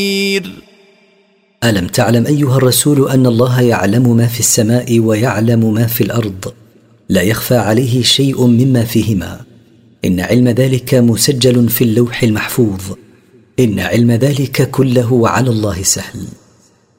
ألم تعلم أيها الرسول أن الله يعلم ما في السماء ويعلم ما في الأرض، لا يخفى عليه شيء مما فيهما، إن علم ذلك مسجل في اللوح المحفوظ، إن علم ذلك كله على الله سهل.